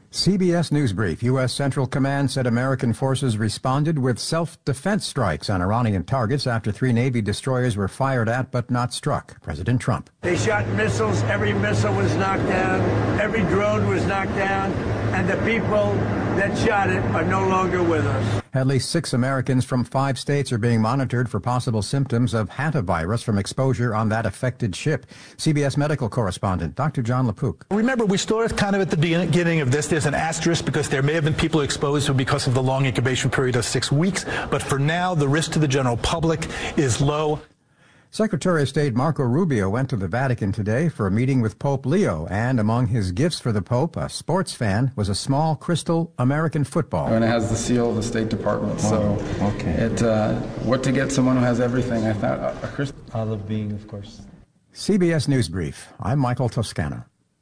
CBS News Brief. U.S. Central Command said American forces responded with self-defense strikes on Iranian targets after 3 Navy destroyers were fired at but not struck. President Trump. They shot missiles. Every missile was knocked down. Every drone was knocked down. And the people that shot it are no longer with us. At least 6 Americans from 5 states are being monitored for possible symptoms of hantavirus from exposure on that affected ship. CBS medical correspondent Dr. John LaPook. Remember, we started kind of at the beginning of this. There's an asterisk because there may have been people exposed because of the long incubation period of 6 weeks. But for now, the risk to the general public is low. Secretary of State Marco Rubio went to the Vatican today for a meeting with Pope Leo, and among his gifts for the Pope, a sports fan, was a small crystal American football. And it has the seal of the State Department, so okay. What to get someone who has everything? I thought a crystal. Olive being, of course. CBS News Brief. I'm Michael Toscano.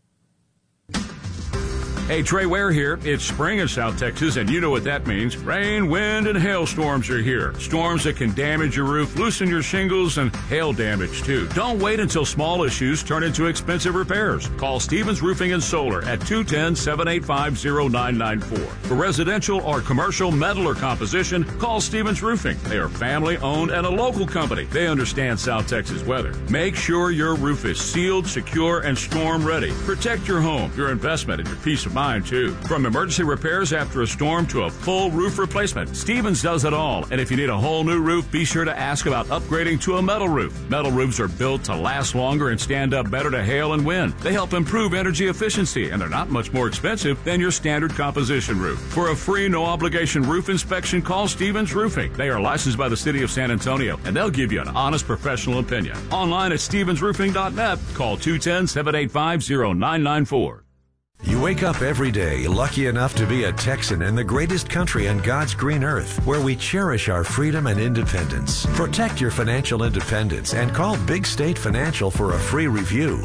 Hey, Trey Ware here. It's spring in South Texas, and you know what that means. Rain, wind, and hailstorms are here. Storms that can damage your roof, loosen your shingles, and hail damage, too. Don't wait until small issues turn into expensive repairs. Call Stevens Roofing and Solar at 210-785-0994. For residential or commercial metal or composition, call Stevens Roofing. They are family-owned and a local company. They understand South Texas weather. Make sure your roof is sealed, secure, and storm-ready. Protect your home, your investment, and your peace of mind, too. From emergency repairs after a storm to a full roof replacement, Stevens does it all. And if you need a whole new roof, be sure to ask about upgrading to a metal roof. Metal roofs are built to last longer and stand up better to hail and wind. They help improve energy efficiency, and they're not much more expensive than your standard composition roof. For a free, no-obligation roof inspection, call Stevens Roofing. They are licensed by the City of San Antonio, and they'll give you an honest professional opinion. Online at stevensroofing.net. Call 210-785-0994. You wake up every day lucky enough to be a Texan in the greatest country on God's green earth, where we cherish our freedom and independence. Protect your financial independence and call Big State Financial for a free review.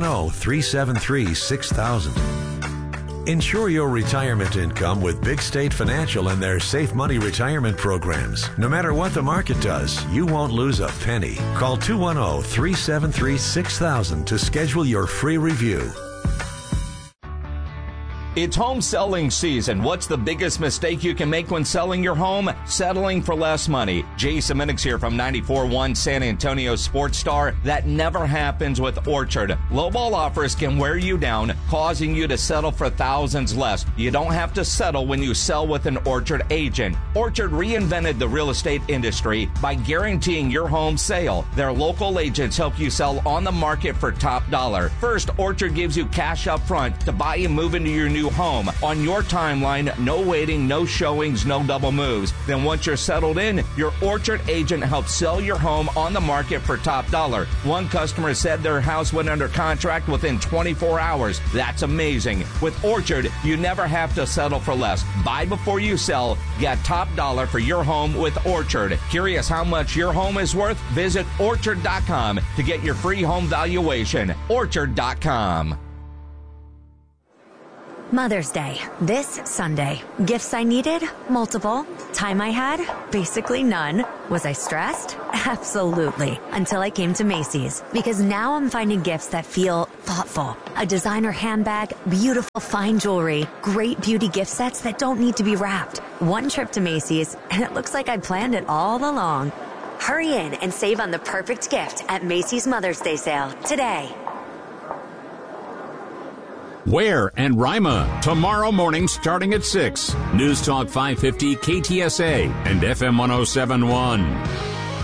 210-373-6000. Ensure your retirement income with Big State Financial and their Safe Money retirement programs. No matter what the market does, you won't lose a penny. Call 210-373-6000 to schedule your free review. It's home selling season. What's the biggest mistake you can make when selling your home? Settling for less money. Jason Minix here from 94.1 San Antonio Sports Star. That never happens with Orchard. Lowball offers can wear you down, causing you to settle for thousands less. You don't have to settle when you sell with an Orchard agent. Orchard reinvented the real estate industry by guaranteeing your home sale. Their local agents help you sell on the market for top dollar. First, Orchard gives you cash up front to buy and move into your new home on your timeline. No waiting, no showings, no double moves. Then once you're settled in, your Orchard agent helps sell your home on the market for top dollar. One customer said their house went under contract within 24 hours. That's amazing. With Orchard, you never have to settle for less. Buy before you sell. Get top dollar for your home with Orchard. Curious how much your home is worth? Visit Orchard.com to get your free home valuation. Orchard.com. Mother's Day, this Sunday. Gifts I needed? Multiple. Time I had? Basically none. Was I stressed? Absolutely. Until I came to Macy's. Because now I'm finding gifts that feel thoughtful. A designer handbag, beautiful fine jewelry, great beauty gift sets that don't need to be wrapped. One trip to Macy's, and it looks like I planned it all along. Hurry in and save on the perfect gift at Macy's Mother's Day sale today. Ware and Rima, tomorrow morning starting at 6. News Talk 550 KTSA and FM 107.1.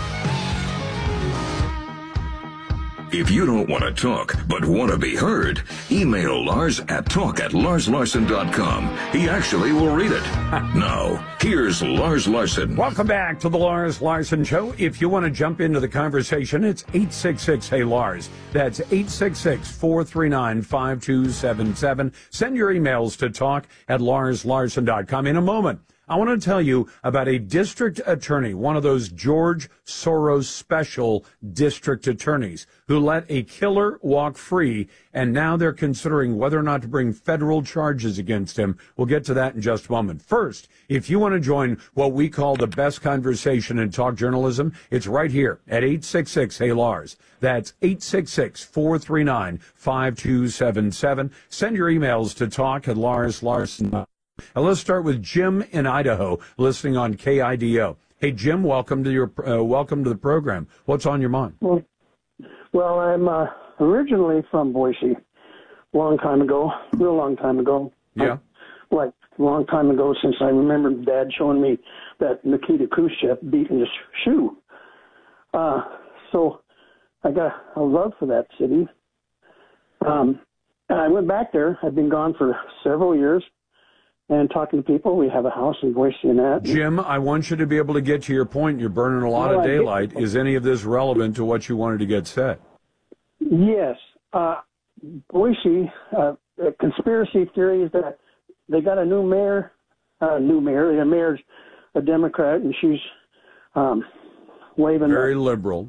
If you don't want to talk, but want to be heard, email Lars at talk@larslarson.com. He actually will read it. Now, here's Lars Larson. Welcome back to the Lars Larson Show. If you want to jump into the conversation, it's 866-HEY-LARS. That's 866-439-5277. Send your emails to talk@larslarson.com. In a moment, I want to tell you about a district attorney, one of those George Soros special district attorneys who let a killer walk free, and now they're considering whether or not to bring federal charges against him. We'll get to that in just a moment. First, if you want to join what we call the best conversation in talk journalism, it's right here at 866-HEY-LARS. That's 866-439-5277. Send your emails to talk@LarsLarson. Now let's start with Jim in Idaho, listening on KIDO. Hey, Jim, welcome to the program. What's on your mind? Well, I'm originally from Boise, real long time ago. Yeah. Like a long time ago, since I remember Dad showing me that Nikita Khrushchev beating his shoe. So I got a love for that city. And I went back there. I've been gone for several years and talking to people. We have a house in Boise and that. Jim, I want you to be able to get to your point. You're burning a lot of daylight. Is any of this relevant to what you wanted to get said? Yes. Boise, conspiracy theories that they got a new mayor. The mayor's a Democrat, and she's waving. Very liberal.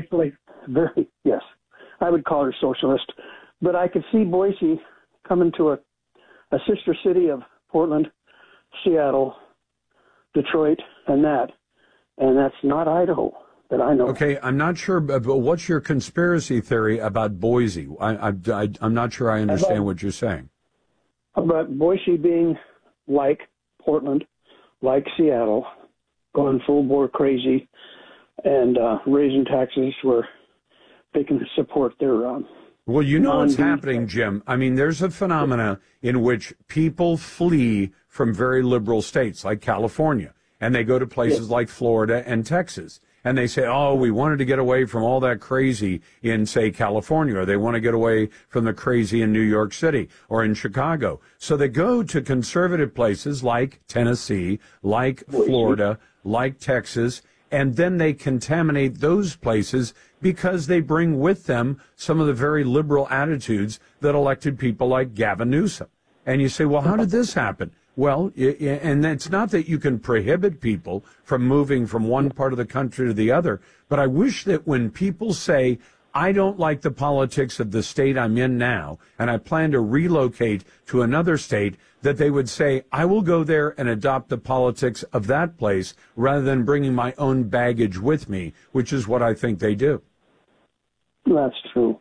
Yes. I would call her socialist. But I could see Boise coming to a sister city of Portland, Seattle, Detroit, and that's not Idaho that I know. Okay, I'm not sure, but what's your conspiracy theory about Boise? I'm not sure I understand what you're saying. About Boise being like Portland, like Seattle, going full bore crazy, and raising taxes where they can support their well, you know what's happening, Jim. I mean, there's a phenomena in which people flee from very liberal states like California, and they go to places like Florida and Texas. And they say, oh, we wanted to get away from all that crazy in, say, California, or they want to get away from the crazy in New York City or in Chicago. So they go to conservative places like Tennessee, like Florida, like Texas, and then they contaminate those places because they bring with them some of the very liberal attitudes that elected people like Gavin Newsom. And you say, well, how did this happen? Well, and it's not that you can prohibit people from moving from one part of the country to the other, but I wish that when people say, I don't like the politics of the state I'm in now, and I plan to relocate to another state, that they would say, I will go there and adopt the politics of that place rather than bringing my own baggage with me, which is what I think they do. That's true.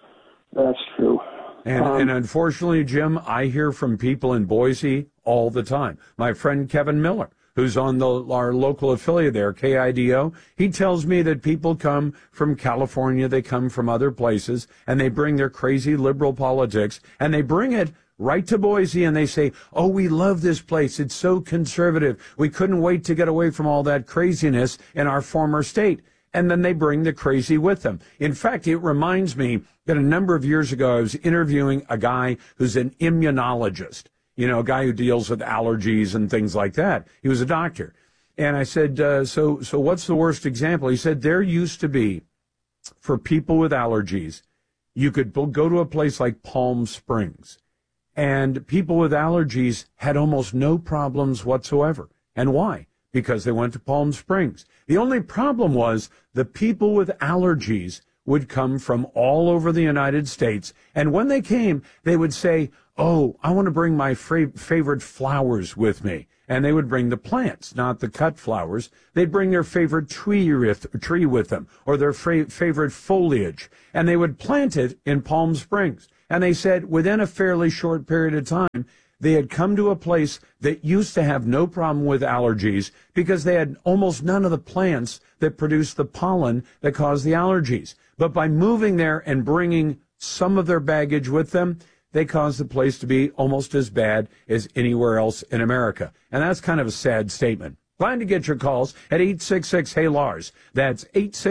And unfortunately, Jim, I hear from people in Boise all the time. My friend Kevin Miller, who's on our local affiliate there, KIDO, he tells me that people come from California, they come from other places, and they bring their crazy liberal politics, and they bring it right to Boise, and they say, oh, we love this place. It's so conservative. We couldn't wait to get away from all that craziness in our former state. And then they bring the crazy with them. In fact, it reminds me that a number of years ago, I was interviewing a guy who's an immunologist, a guy who deals with allergies and things like that. He was a doctor. And I said, so what's the worst example? He said, there used to be, for people with allergies, you could go to a place like Palm Springs, and people with allergies had almost no problems whatsoever. And why? Because they went to Palm Springs. The only problem was the people with allergies would come from all over the United States. And when they came, they would say, oh, I want to bring my favorite flowers with me. And they would bring the plants, not the cut flowers. They'd bring their favorite tree with them, or their favorite foliage. And they would plant it in Palm Springs. And they said within a fairly short period of time, they had come to a place that used to have no problem with allergies because they had almost none of the plants that produce the pollen that cause the allergies. But by moving there and bringing some of their baggage with them, they caused the place to be almost as bad as anywhere else in America. And that's kind of a sad statement. Glad to get your calls at 866-HEY-LARS. That's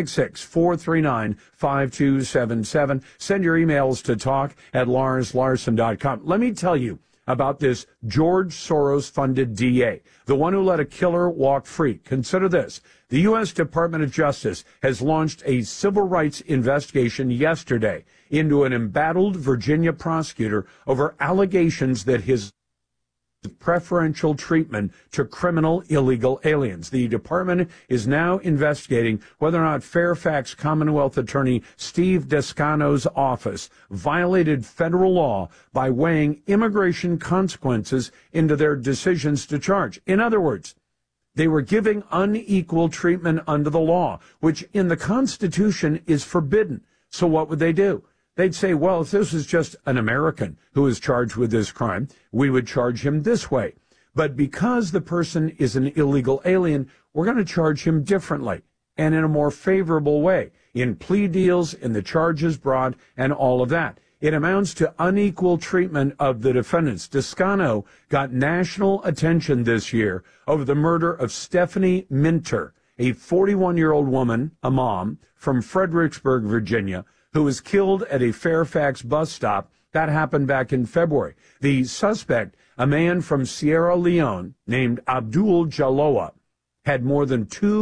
866-439-5277. Send your emails to talk@LarsLarson.com. Let me tell you about this George Soros-funded DA, the one who let a killer walk free. Consider this. The U.S. Department of Justice has launched a civil rights investigation yesterday into an embattled Virginia prosecutor over allegations that his preferential treatment to criminal illegal aliens. The department is now investigating whether or not Fairfax Commonwealth Attorney Steve Descano's office violated federal law by weighing immigration consequences into their decisions to charge. In other words, they were giving unequal treatment under the law, which in the Constitution is forbidden. So what would they do? They'd say, well, if this was just an American who was charged with this crime, we would charge him this way. But because the person is an illegal alien, we're going to charge him differently and in a more favorable way, in plea deals, in the charges brought, and all of that. It amounts to unequal treatment of the defendants. Descano got national attention this year over the murder of Stephanie Minter, a 41-year-old woman, a mom, from Fredericksburg, Virginia, who was killed at a Fairfax bus stop. That happened back in February. The suspect, a man from Sierra Leone named Abdul Jaloa, had more than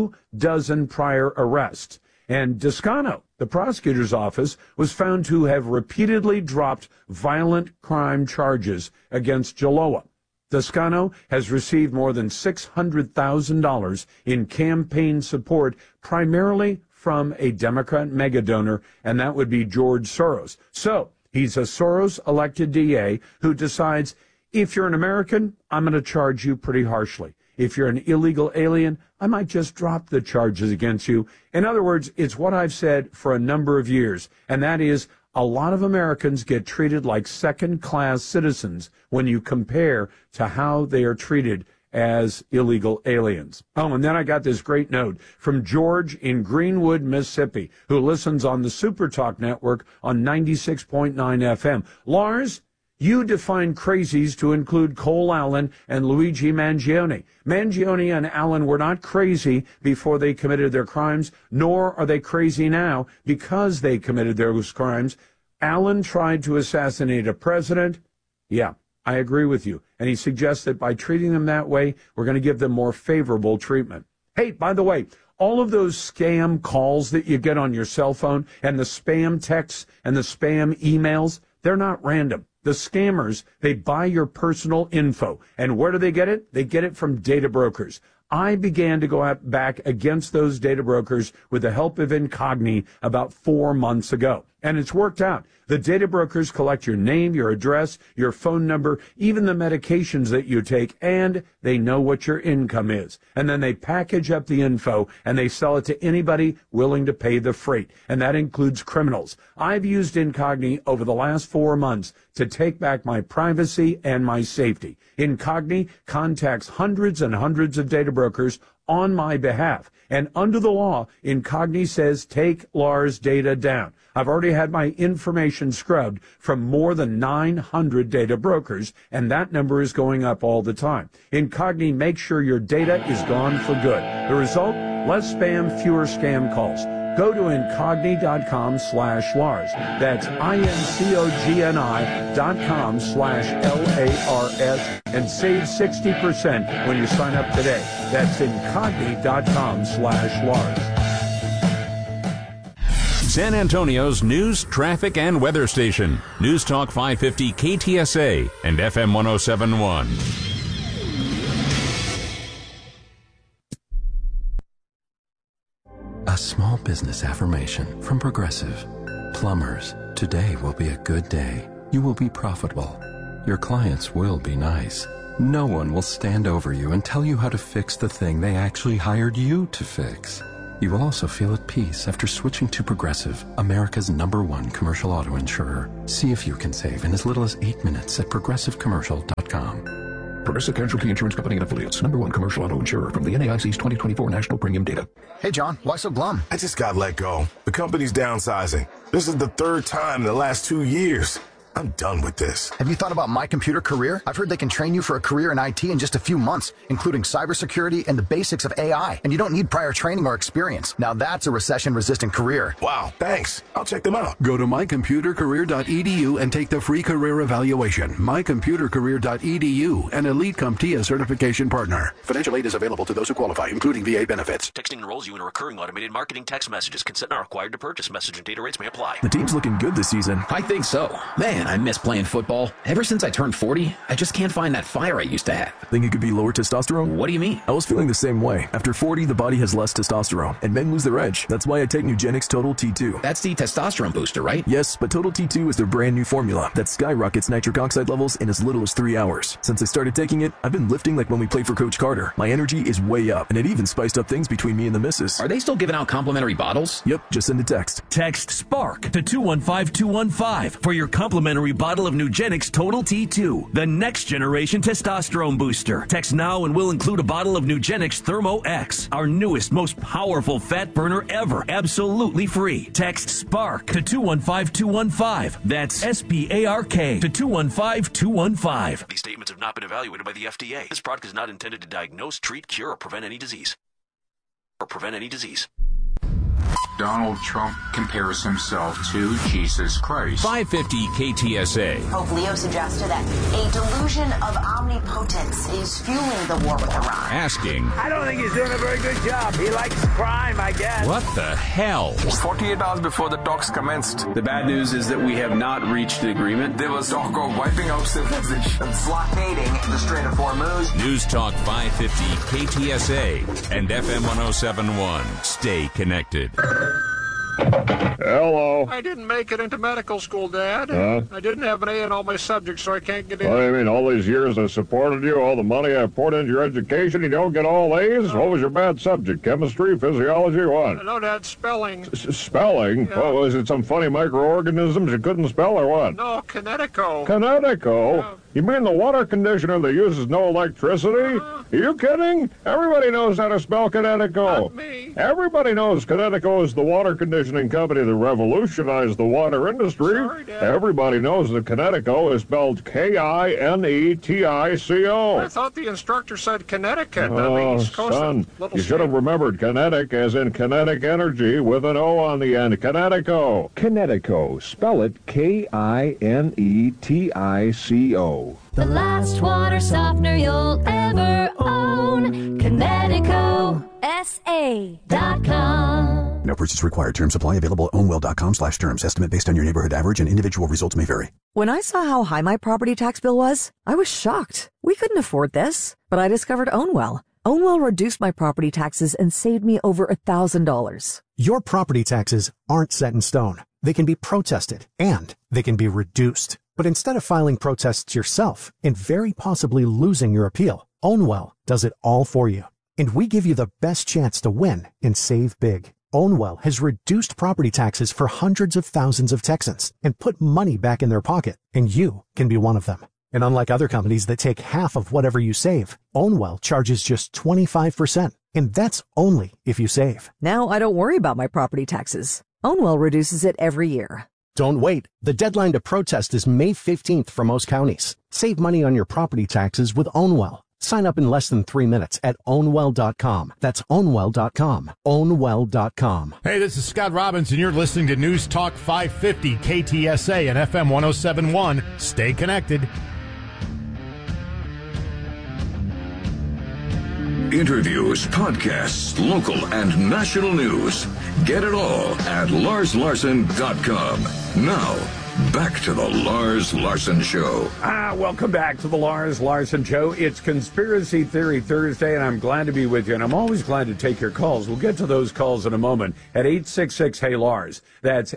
24 prior arrests. And Descano, the prosecutor's office, was found to have repeatedly dropped violent crime charges against Jaloa. Descano has received more than $600,000 in campaign support, primarily from a Democrat megadonor, and that would be George Soros. So he's a Soros-elected DA who decides, if you're an American, I'm going to charge you pretty harshly. If you're an illegal alien, I might just drop the charges against you. In other words, it's what I've said for a number of years, and that is a lot of Americans get treated like second-class citizens when you compare to how they are treated as illegal aliens. Oh, and then I got this great note from George in Greenwood, Mississippi, who listens on the Super Talk Network on 96.9 FM. Lars, you define crazies to include Cole Allen and Luigi Mangione. Mangione and Allen were not crazy before they committed their crimes, nor are they crazy now because they committed those crimes. Allen tried to assassinate a president. Yeah, I agree with you. And he suggests that by treating them that way, we're going to give them more favorable treatment. Hey, by the way, all of those scam calls that you get on your cell phone and the spam texts and the spam emails, they're not random. The scammers, they buy your personal info. And where do they get it? They get it from data brokers. I began to go back against those data brokers with the help of Incogni about 4 months ago. And it's worked out. The data brokers collect your name, your address, your phone number, even the medications that you take, and they know what your income is. And then they package up the info and they sell it to anybody willing to pay the freight. And that includes criminals. I've used Incogni over the last 4 months to take back my privacy and my safety. Incogni contacts hundreds and hundreds of data brokers on my behalf. And under the law, Incogni says take Lars' data down. I've already had my information scrubbed from more than 900 data brokers, and that number is going up all the time. Incogni makes sure your data is gone for good. The result? Less spam, fewer scam calls. Go to Incogni.com/Lars. That's INCOGNI.com/LARS and save 60% when you sign up today. That's Incogni.com/Lars. San Antonio's news, traffic, and weather station. News Talk 550 KTSA and FM 107.1. A small business affirmation from Progressive. Plumbers, today will be a good day. You will be profitable. Your clients will be nice. No one will stand over you and tell you how to fix the thing they actually hired you to fix. You will also feel at peace after switching to Progressive, America's #1 commercial auto insurer. See if you can save in as little as 8 minutes at progressivecommercial.com. Progressive Casualty Insurance Company and Affiliates, #1 commercial auto insurer from the NAIC's 2024 national premium data. Hey, John, why so glum? I just got let go. The company's downsizing. This is the 3rd time in the last 2 years. I'm done with this. Have you thought about My Computer Career? I've heard they can train you for a career in IT in just a few months, including cybersecurity and the basics of AI. And you don't need prior training or experience. Now that's a recession-resistant career. Wow, thanks. I'll check them out. Go to mycomputercareer.edu and take the free career evaluation. mycomputercareer.edu, an Elite CompTIA certification partner. Financial aid is available to those who qualify, including VA benefits. Texting enrolls you in a recurring automated marketing text messages. Consent not required to purchase. Message and data rates may apply. The team's looking good this season. I think so. Man, Man, I miss playing football. Ever since I turned 40, I just can't find that fire I used to have. Think it could be lower testosterone? What do you mean? I was feeling the same way. After 40, the body has less testosterone, and men lose their edge. That's why I take Nugenix Total T2. That's the testosterone booster, right? Yes, but Total T2 is their brand new formula that skyrockets nitric oxide levels in as little as 3 hours. Since I started taking it, I've been lifting like when we played for Coach Carter. My energy is way up, and it even spiced up things between me and the missus. Are they still giving out complimentary bottles? Yep, just send a text. Text SPARK to 215-215 for your complimentary bottle of Nugenix Total T2, the next generation testosterone booster. Text now and we'll include a bottle of Nugenix Thermo X, our newest, most powerful fat burner ever, absolutely free. Text SPARK to 215-215. That's SPARK to 215-215. These statements have not been evaluated by the FDA. This product is not intended to diagnose, treat, cure, or prevent any disease. Donald Trump compares himself to Jesus Christ. 550 KTSA. Pope Leo suggested that a delusion of omnipotence is fueling the war with Iran. Asking, I don't think he's doing a very good job. He likes crime, I guess. what the hell? 48 hours before the talks commenced. The bad news is that we have not reached an agreement. There was talk of wiping out civilization. Blockading the Strait of Hormuz. News Talk 550 KTSA and FM 1071. Stay connected. Hello. I didn't make it into medical school, Dad. I didn't have an A in all my subjects, so I can't get in. What do you mean, all these years I supported you, all the money I poured into your education, you don't get all A's? What was your bad subject? Chemistry, physiology, what? No, Dad, spelling. Spelling? Yeah. What, was it some funny microorganisms you couldn't spell or what? No, Kinetico. Kinetico? Yeah. You mean the water conditioner that uses no electricity? Are you kidding? Everybody knows how to spell Kinetico. Not me. Everybody knows Kinetico is the water conditioning company that revolutionized the water industry. Sorry, Dad. Everybody knows that Kinetico is spelled Kinetico. I thought the instructor said Connecticut. Oh, East Coast, son, little you should have remembered kinetic as in kinetic energy with an O on the end. Kinetico. Kinetico. Spell it Kinetico. The last water softener you'll ever own. KineticoSA.com. No purchase required. Terms apply. Available at ownwell.com/terms. Estimate based on your neighborhood average and individual results may vary. When I saw how high my property tax bill was, I was shocked. We couldn't afford this. But I discovered Ownwell. Ownwell reduced my property taxes and saved me over $1,000. Your property taxes aren't set in stone. They can be protested and they can be reduced. But instead of filing protests yourself and very possibly losing your appeal, Ownwell does it all for you. And we give you the best chance to win and save big. Ownwell has reduced property taxes for hundreds of thousands of Texans and put money back in their pocket, and you can be one of them. And unlike other companies that take half of whatever you save, Ownwell charges just 25%, and that's only if you save. Now I don't worry about my property taxes. Ownwell reduces it every year. Don't wait. The deadline to protest is May 15th for most counties. Save money on your property taxes with Ownwell. Sign up in less than 3 minutes at ownwell.com. That's ownwell.com. Ownwell.com. Hey, this is Scott Robbins, and you're listening to News Talk 550 KTSA and FM 1071. Stay connected. Interviews, podcasts, local and national news. Get it all at LarsLarson.com. Now, back to the Lars Larson Show. Welcome back to the Lars Larson Show. It's Conspiracy Theory Thursday, and I'm glad to be with you, and I'm always glad to take your calls. We'll get to those calls in a moment at 866-HEY-LARS. That's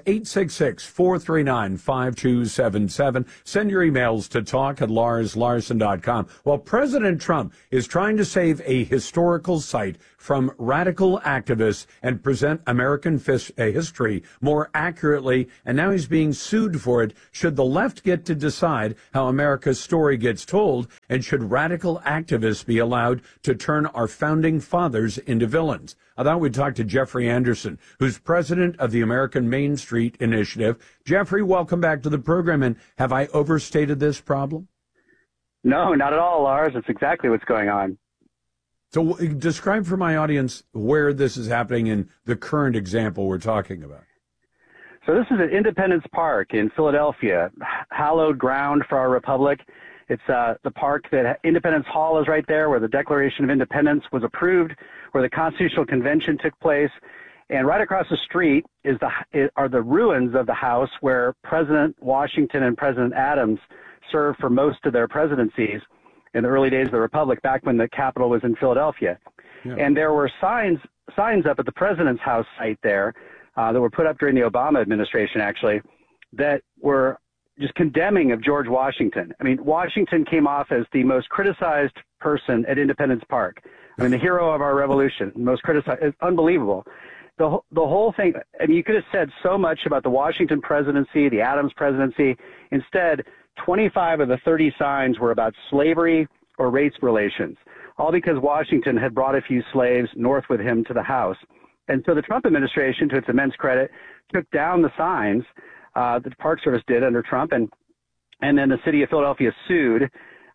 866-439-5277. Send your emails to talk@LarsLarson.com. Well, President Trump is trying to save a historical site from radical activists and present American history more accurately, and now he's being sued for it. Should the left get to decide how America's story gets told, and should radical activists be allowed to turn our founding fathers into villains? I thought we'd talk to Jeffrey Anderson, who's president of the American Main Street Initiative. Jeffrey, welcome back to the program, and have I overstated this problem? No, not at all, Lars. That's exactly what's going on. So describe for my audience where this is happening in the current example we're talking about. So this is at Independence Park in Philadelphia, hallowed ground for our republic. It's the park that Independence Hall is right there, where the Declaration of Independence was approved, where the Constitutional Convention took place. And right across the street are the ruins of the house where President Washington and President Adams served for most of their presidencies in the early days of the Republic, back when the Capitol was in Philadelphia. Yeah. And there were signs up at the president's house site there that were put up during the Obama administration, actually, that were just condemning of George Washington. I mean, Washington came off as the most criticized person at Independence Park. I mean, the hero of our revolution, most criticized. It's unbelievable. The whole thing, I mean, you could have said so much about the Washington presidency, the Adams presidency. Instead, 25 of the 30 signs were about slavery or race relations, all because Washington had brought a few slaves north with him to the house. And so the Trump administration, to its immense credit, took down the signs that the Park Service did under Trump, and then the city of Philadelphia sued.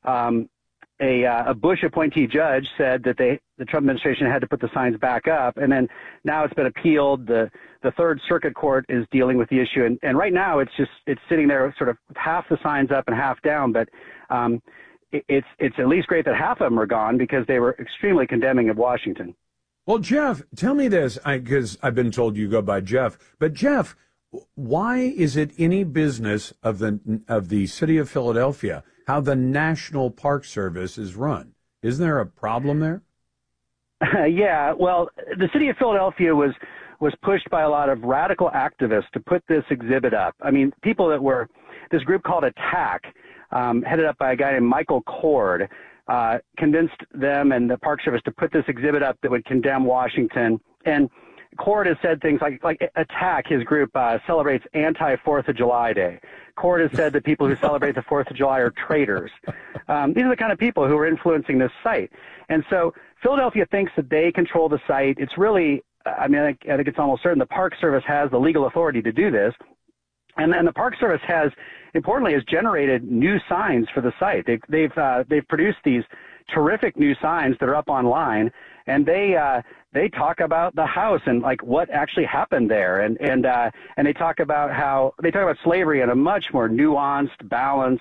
A Bush appointee judge said that the Trump administration had to put the signs back up, and then now it's been appealed. The Third Circuit Court is dealing with the issue, and right now it's sitting there sort of with half the signs up and half down. But it's at least great that half of them are gone, because they were extremely condemning of Washington. Well, Jeff, tell me this, because I've been told you go by Jeff, but Jeff, why is it any business of the city of Philadelphia how the National Park Service is run? Isn't there a problem there? Yeah, well, the city of Philadelphia was pushed by a lot of radical activists to put this exhibit up. I mean, people that were this group called ATTACK, headed up by a guy named Michael Cord, convinced them and the Park Service to put this exhibit up that would condemn Washington. And Cord has said things like ATTACK, his group, celebrates anti-4th of July Day. Cord has said that people who celebrate the 4th of July are traitors. These are the kind of people who are influencing this site. And so Philadelphia thinks that they control the site. It's really, I think it's almost certain the Park Service has the legal authority to do this. And then the Park Service importantly, has generated new signs for the site. They've produced these terrific new signs that are up online, and they talk about the house and like what actually happened there, and they talk about slavery in a much more nuanced, balanced,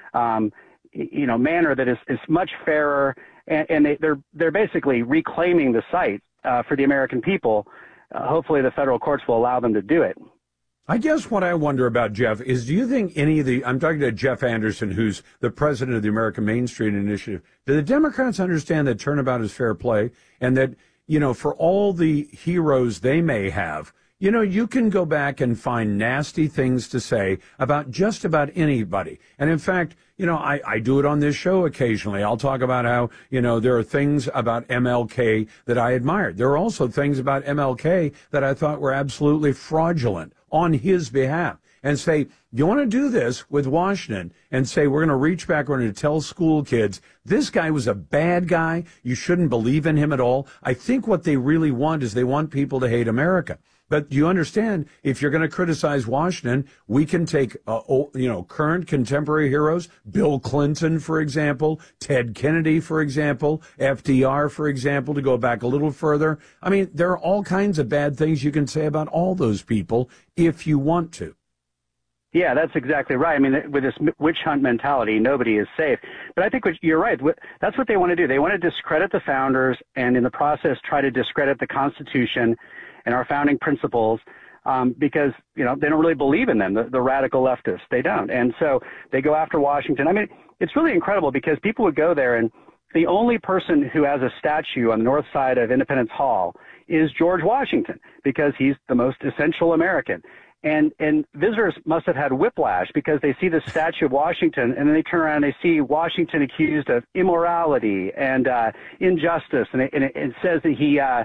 manner that is much fairer, and they're basically reclaiming the site for the American people. Hopefully, the federal courts will allow them to do it. I guess what I wonder about, Jeff, is do you think I'm talking to Jeff Anderson, who's the president of the American Main Street Initiative. Do the Democrats understand that turnabout is fair play, and that, for all the heroes they may have, you can go back and find nasty things to say about just about anybody. And in fact, I do it on this show occasionally. I'll talk about how, there are things about MLK that I admired. There are also things about MLK that I thought were absolutely fraudulent on his behalf, and say, you want to do this with Washington and say, we're going to reach back, we're going to tell school kids, this guy was a bad guy, you shouldn't believe in him at all. I think what they really want is they want people to hate America. But you understand, if you're going to criticize Washington, we can take, current contemporary heroes, Bill Clinton, for example, Ted Kennedy, for example, FDR, for example, to go back a little further. I mean, there are all kinds of bad things you can say about all those people if you want to. Yeah, that's exactly right. I mean, with this witch hunt mentality, nobody is safe. But I think you're right. That's what they want to do. They want to discredit the founders and in the process try to discredit the Constitution and our founding principles, because, they don't really believe in them, the radical leftists. They don't. And so they go after Washington. I mean, it's really incredible because people would go there, and the only person who has a statue on the north side of Independence Hall is George Washington, because he's the most essential American. And visitors must have had whiplash because they see the statue of Washington, and then they turn around and they see Washington accused of immorality and injustice, and it says that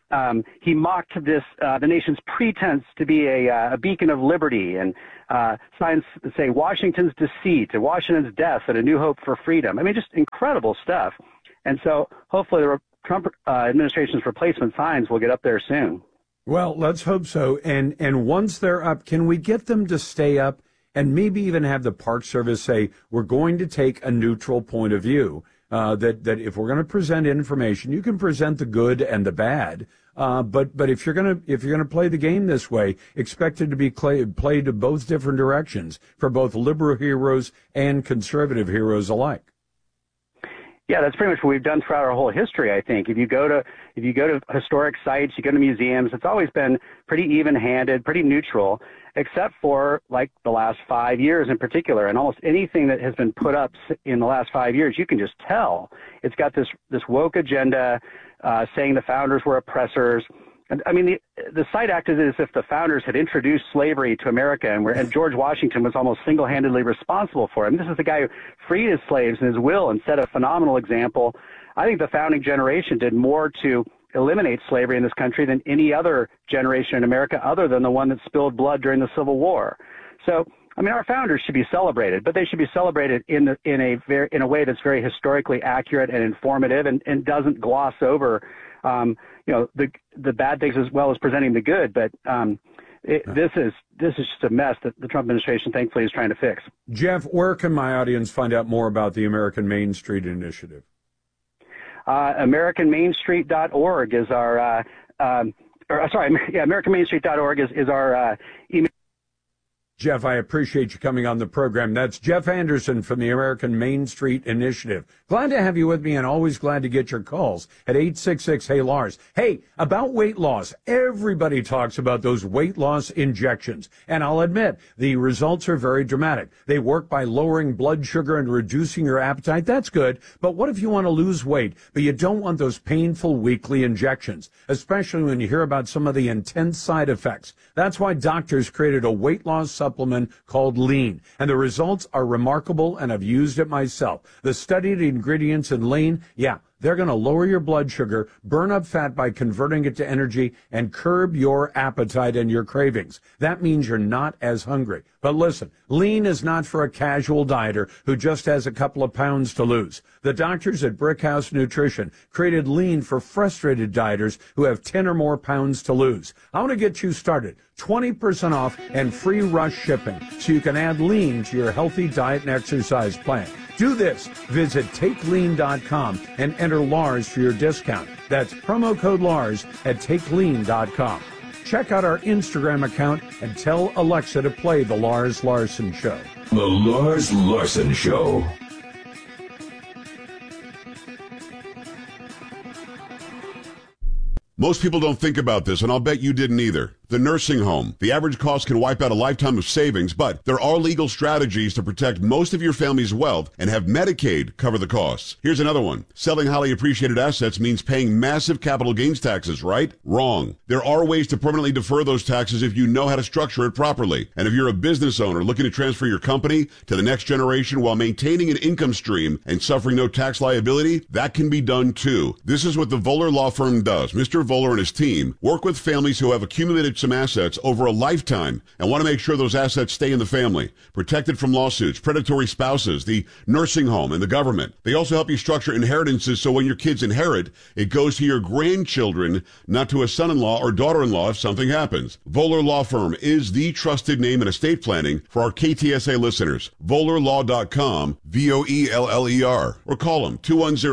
he mocked the nation's pretense to be a beacon of liberty, and signs that say Washington's deceit, and Washington's death, and a new hope for freedom. I mean, just incredible stuff. And so hopefully the Trump administration's replacement signs will get up there soon. Well, let's hope so. And once they're up, can we get them to stay up and maybe even have the Park Service say, we're going to take a neutral point of view, that if we're going to present information, you can present the good and the bad. But if you're gonna play the game this way, expect it to be played to both different directions for both liberal heroes and conservative heroes alike. Yeah, that's pretty much what we've done throughout our whole history, I think. If you go to historic sites, you go to museums, it's always been pretty even-handed, pretty neutral, except for like the last 5 years in particular. And almost anything that has been put up in the last 5 years, you can just tell it's got this woke agenda saying the founders were oppressors. And I mean, the site acted as if the founders had introduced slavery to America, and George Washington was almost single-handedly responsible for it. And this is the guy who freed his slaves in his will and set a phenomenal example. I think the founding generation did more to eliminate slavery in this country than any other generation in America, other than the one that spilled blood during the Civil War. So, I mean, our founders should be celebrated, but they should be celebrated in a way that's very historically accurate and informative, and doesn't gloss over the bad things as well as presenting the good. But this is just a mess that the Trump administration thankfully is trying to fix. Jeff, where can my audience find out more about the American Main Street Initiative? AmericanMainStreet.org is our AmericanMainStreet.org is our email. Jeff, I appreciate you coming on the program. That's Jeff Anderson from the American Main Street Initiative. Glad to have you with me, and always glad to get your calls at 866-HEY-LARS. Hey, about weight loss, everybody talks about those weight loss injections. And I'll admit, the results are very dramatic. They work by lowering blood sugar and reducing your appetite. That's good. But what if you want to lose weight, but you don't want those painful weekly injections, especially when you hear about some of the intense side effects? That's why doctors created a weight loss supplement called Lean, and the results are remarkable, and I've used it myself. The studied ingredients in Lean, they're going to lower your blood sugar, burn up fat by converting it to energy, and curb your appetite and your cravings. That means you're not as hungry. But listen, Lean is not for a casual dieter who just has a couple of pounds to lose. The doctors at Brickhouse Nutrition created Lean for frustrated dieters who have 10 or more pounds to lose. I want to get you started. 20% off and free rush shipping, so you can add Lean to your healthy diet and exercise plan. Do this. Visit TakeLean.com and enter Lars for your discount. That's promo code Lars at TakeLean.com. Check out our Instagram account and tell Alexa to play The Lars Larson Show. The Lars Larson Show. Most people don't think about this, and I'll bet you didn't either. The nursing home. The average cost can wipe out a lifetime of savings, but there are legal strategies to protect most of your family's wealth and have Medicaid cover the costs. Here's another one. Selling highly appreciated assets means paying massive capital gains taxes, right? Wrong. There are ways to permanently defer those taxes if you know how to structure it properly. And if you're a business owner looking to transfer your company to the next generation while maintaining an income stream and suffering no tax liability, that can be done too. This is what the Voller Law Firm does. Mr. Voller and his team work with families who have accumulated some assets over a lifetime and want to make sure those assets stay in the family, protected from lawsuits, predatory spouses, the nursing home, and the government. They also help you structure inheritances so when your kids inherit, it goes to your grandchildren, not to a son-in-law or daughter-in-law if something happens. Voller Law Firm is the trusted name in estate planning for our KTSA listeners. VollerLaw.com, VOELLER, or call them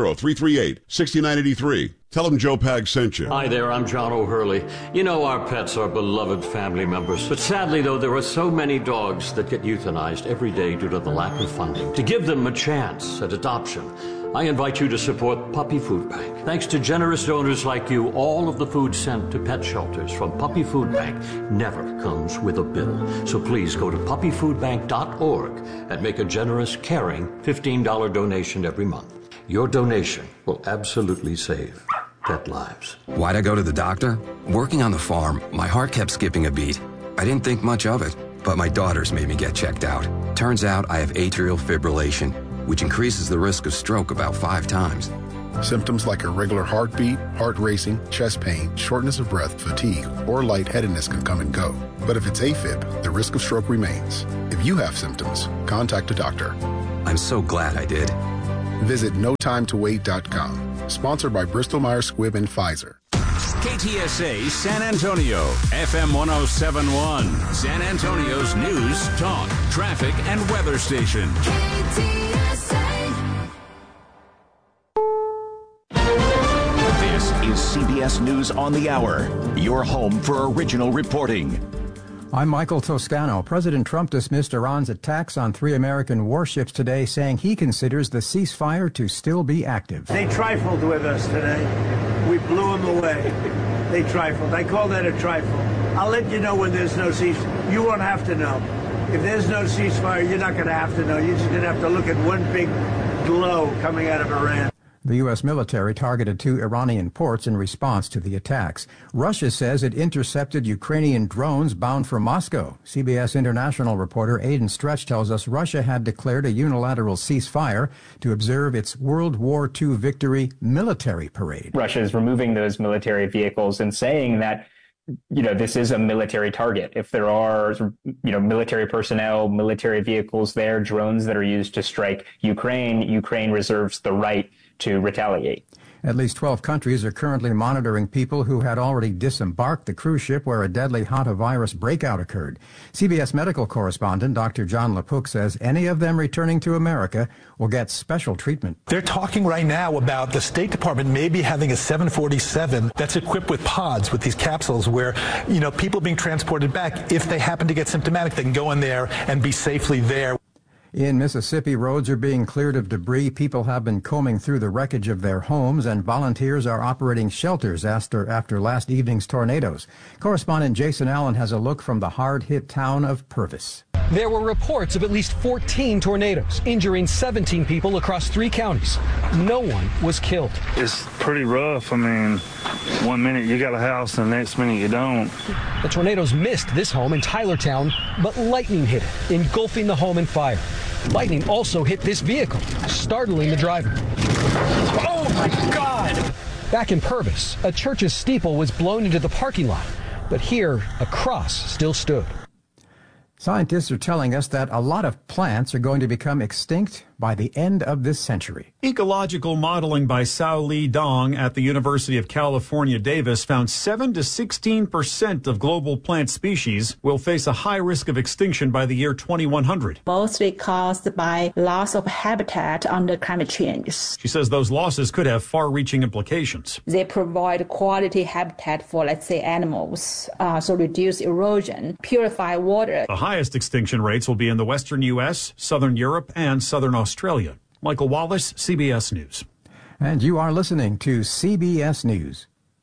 210-338-6983. Tell them Joe Pag sent you. Hi there, I'm John O'Hurley. You know our pets are beloved family members. But sadly, though, there are so many dogs that get euthanized every day due to the lack of funding. To give them a chance at adoption, I invite you to support Puppy Food Bank. Thanks to generous donors like you, all of the food sent to pet shelters from Puppy Food Bank never comes with a bill. So please go to puppyfoodbank.org and make a generous, caring $15 donation every month. Your donation will absolutely save pet lives. Why'd I go to the doctor? Working on the farm, my heart kept skipping a beat. I didn't think much of it, but my daughters made me get checked out. Turns out I have atrial fibrillation, which increases the risk of stroke about 5 times. Symptoms like irregular heartbeat, heart racing, chest pain, shortness of breath, fatigue, or lightheadedness can come and go. But if it's AFib, the risk of stroke remains. If you have symptoms, contact a doctor. I'm so glad I did. Visit NoTimeToWait.com. Sponsored by Bristol-Myers Squibb and Pfizer. KTSA San Antonio, FM 1071, San Antonio's news, talk, traffic, and weather station. KTSA. This is CBS News on the Hour, your home for original reporting. I'm Michael Toscano. President Trump dismissed Iran's attacks on 3 American warships today, saying he considers the ceasefire to still be active. They trifled with us today. We blew them away. They trifled. I call that a trifle. I'll let you know when there's no ceasefire. You won't have to know. If there's no ceasefire, you're not going to have to know. You're just going to have to look at one big glow coming out of Iran. The U.S. military targeted 2 Iranian ports in response to the attacks. Russia says it intercepted Ukrainian drones bound for Moscow. CBS International reporter Aidan Stretch tells us Russia had declared a unilateral ceasefire to observe its World War II victory military parade. Russia is removing those military vehicles and saying that, this is a military target. If there are, military personnel, military vehicles there, drones that are used to strike Ukraine reserves the right to retaliate. At least 12 countries are currently monitoring people who had already disembarked the cruise ship where a deadly hantavirus breakout occurred. CBS medical correspondent Dr. John LaPook says any of them returning to America will get special treatment. They're talking right now about the State Department maybe having a 747 that's equipped with pods, with these capsules where, people being transported back, if they happen to get symptomatic, they can go in there and be safely there. In Mississippi, roads are being cleared of debris. People have been combing through the wreckage of their homes, and volunteers are operating shelters after last evening's tornadoes. Correspondent Jason Allen has a look from the hard-hit town of Purvis. There were reports of at least 14 tornadoes, injuring 17 people across 3 counties. No one was killed. It's pretty rough. I mean, one minute you got a house and the next minute you don't. The tornadoes missed this home in Tylertown, but lightning hit it, engulfing the home in fire. Lightning also hit this vehicle, startling the driver. Oh my God! Back in Purvis, a church's steeple was blown into the parking lot, but here a cross still stood. Scientists are telling us that a lot of plants are going to become extinct by the end of this century. Ecological modeling by Sao Li Dong at the University of California, Davis found 7 to 16% of global plant species will face a high risk of extinction by the year 2100. Mostly caused by loss of habitat under climate change. She says those losses could have far-reaching implications. They provide quality habitat for, let's say, animals, so reduce erosion, purify water. The highest extinction rates will be in the western U.S., southern Europe, and southern Australia. Michael Wallace, CBS News. And you are listening to CBS News.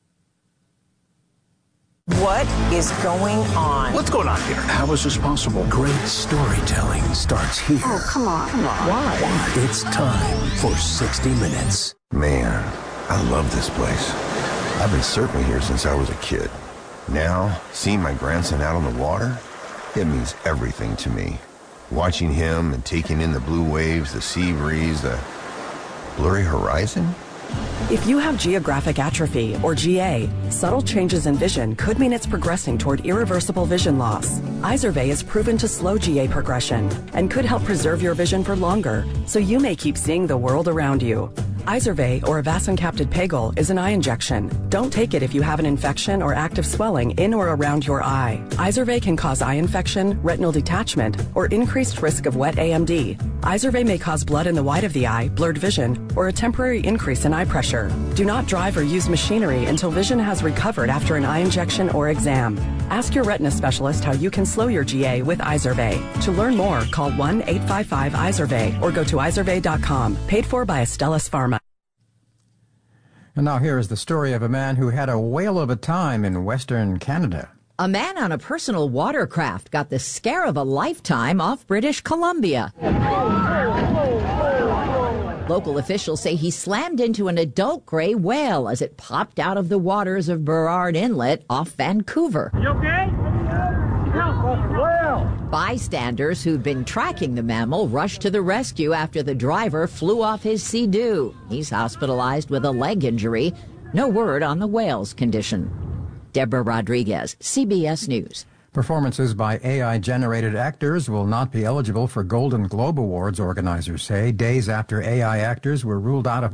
What is going on? What's going on here? How is this possible? Great storytelling starts here. Oh, come on. Why? It's time for 60 Minutes. Man, I love this place. I've been surfing here since I was a kid. Now, seeing my grandson out on the water, it means everything to me. Watching him and taking in the blue waves, the sea breeze, the blurry horizon. If you have geographic atrophy, or GA, subtle changes in vision could mean it's progressing toward irreversible vision loss. Izervay is proven to slow GA progression and could help preserve your vision for longer, so you may keep seeing the world around you. Izervay, or avacincaptad pegol, is an eye injection. Don't take it if you have an infection or active swelling in or around your eye. Izervay can cause eye infection, retinal detachment, or increased risk of wet AMD. Izervay may cause blood in the white of the eye, blurred vision, or a temporary increase in eye pressure. Do not drive or use machinery until vision has recovered after an eye injection or exam. Ask your retina specialist how you can slow your GA with Izervay. To learn more, call 1-855-IZERVAY or go to izervay.com. Paid for by Astellas Pharma. And now here is the story of a man who had a whale of a time in Western Canada. A man on a personal watercraft got the scare of a lifetime off British Columbia. Local officials say he slammed into an adult gray whale as it popped out of the waters of Burrard Inlet off Vancouver. You okay? Bystanders who'd been tracking the mammal rushed to the rescue after the driver flew off his Sea-Doo. He's hospitalized with a leg injury. No word on the whale's condition. Deborah Rodriguez, CBS News. Performances by AI-generated actors will not be eligible for Golden Globe Awards, organizers say, days after AI actors were ruled out of